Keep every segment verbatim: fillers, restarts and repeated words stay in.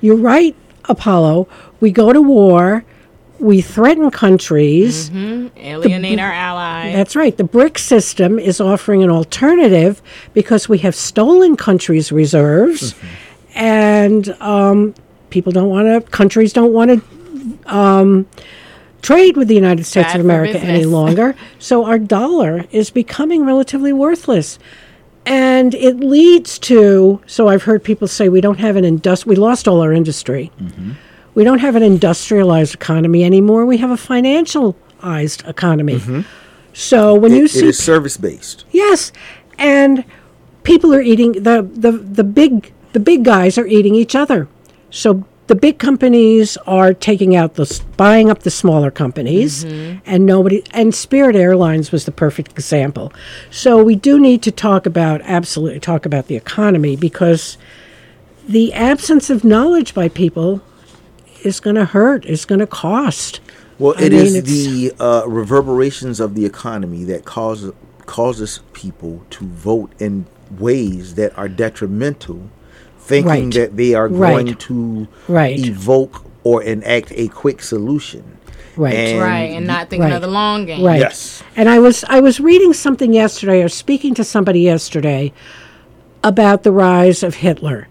you're right, Apollo. We go to war. We threaten countries. Mm-hmm. Alienate the, our allies. That's right. The BRICS system is offering an alternative because we have stolen countries' reserves, mm-hmm. and um, people don't want to. Countries don't want to um, trade with the United States Bad of America any longer. So our dollar is becoming relatively worthless, and it leads to. So I've heard people say we don't have an industry. We lost all our industry. Mm-hmm. We don't have an industrialized economy anymore. We have a financialized economy. Mm-hmm. So when it, you see... It is service-based. Yes. And people are eating... The, the, the, big, the big guys are eating each other. So the big companies are taking out the... buying up the smaller companies. Mm-hmm. And nobody... And Spirit Airlines was the perfect example. So we do need to talk about... Absolutely talk about the economy, because the absence of knowledge by people... is going to hurt. It's going to cost. Well, I it mean, is the uh, reverberations of the economy that cause, causes people to vote in ways that are detrimental, thinking right. that they are going right. to right. evoke or enact a quick solution. Right, and right, and not thinking right. of the long game. Right. Yes. And I was I was reading something yesterday, or speaking to somebody yesterday, about the rise of Hitler.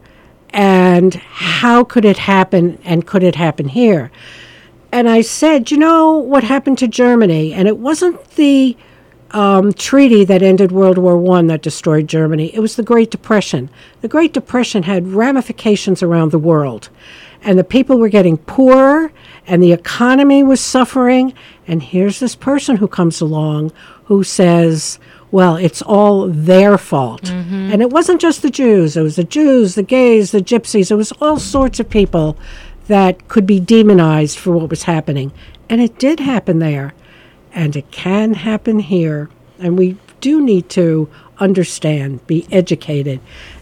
And how could it happen, and could it happen here? And I said, you know what happened to Germany? And it wasn't the um, treaty that ended World War One that destroyed Germany. It was the Great Depression. The Great Depression had ramifications around the world. And the people were getting poorer, and the economy was suffering. And here's this person who comes along who says... well, it's all their fault. Mm-hmm. And it wasn't just the Jews. It was the Jews, the gays, the gypsies. It was all sorts of people that could be demonized for what was happening. And it did happen there. And it can happen here. And we do need to understand, be educated.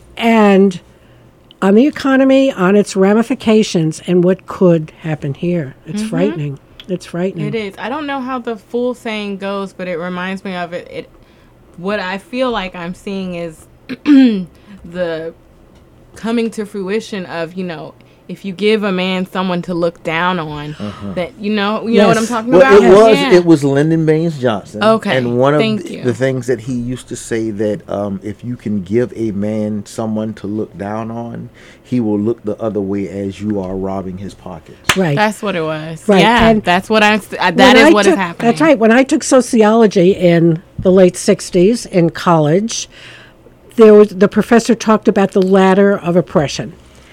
And on the economy, on its ramifications, and what could happen here. It's mm-hmm. frightening. It's frightening. It is. I don't know how the full saying goes, but it reminds me of it. It What I feel like I'm seeing is the coming to fruition of, you know, if you give a man someone to look down on, uh-huh. that, you know, you yes. know what I'm talking well, about? It was, yeah. it was Lyndon Baines Johnson. Okay. And one of Thank the, you. the things that he used to say that um, if you can give a man someone to look down on, he will look the other way as you are robbing his pockets. Right. That's what it was. Right. Yeah. And that's what I'm, uh, that is I what took, is happening. That's right. When I took sociology in the late sixties in college, there was the professor talked about the ladder of oppression.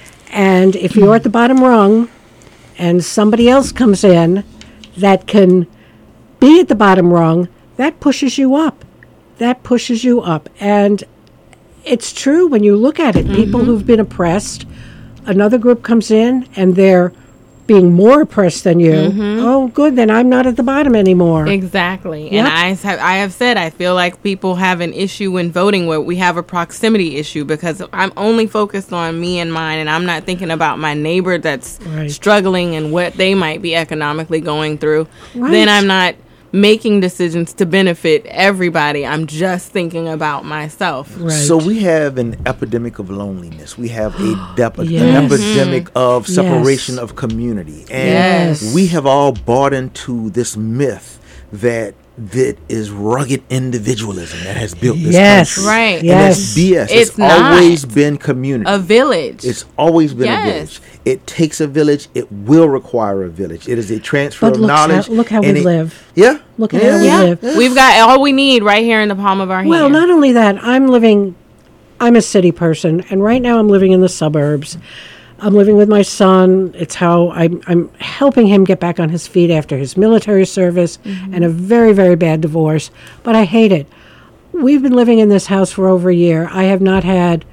And if you're at the bottom rung and somebody else comes in that can be at the bottom rung, that pushes you up. That pushes you up. And it's true when you look at it. Mm-hmm. People who've been oppressed, another group comes in and they're being more oppressed than you. Mm-hmm. Oh, good, then I'm not at the bottom anymore. Exactly. Yep. And I have, I have said, I feel like people have an issue when voting where we have a proximity issue, because I'm only focused on me and mine, and I'm not thinking about my neighbor that's right. struggling and what they might be economically going through. Right. Then I'm not making decisions to benefit everybody. I'm just thinking about myself. Right. So we have an epidemic of loneliness. We have a dep- yes. an epidemic mm-hmm. of separation yes. of community. And yes. we have all bought into this myth that that is rugged individualism that has built this yes. country. Right. And yes. that's B S. It's, it's not always been community. a village. It's always been yes. a village. It takes a village. It will require a village. It is a transfer but of look knowledge. How, look how we it, live. Yeah. Look at yeah. how we yeah. live. We've got all we need right here in the palm of our hand. Well, not only that, I'm living, I'm a city person, and right now I'm living in the suburbs. I'm living with my son. It's how I'm, I'm helping him get back on his feet after his military service mm-hmm. and a very, very bad divorce. But I hate it. We've been living in this house for over a year. I have not had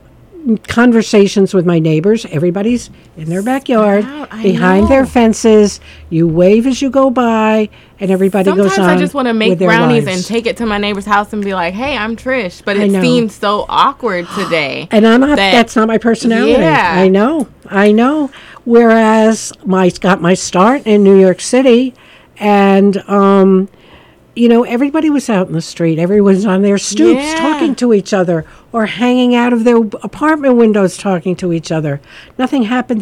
conversations with my neighbors. Everybody's in their backyard, behind know. their fences. You wave as you go by, and everybody Sometimes goes on. I just want to make with their brownies lives. and take it to my neighbor's house and be like, "Hey, I'm Trish," but I it know. seems so awkward today. And I'm not. that, That's not my personality. Yeah. I know. I know. Whereas my got my start in New York City, and um, you know, everybody was out in the street. Everyone's on their stoops Yeah. talking to each other, or hanging out of their apartment windows talking to each other. Nothing happened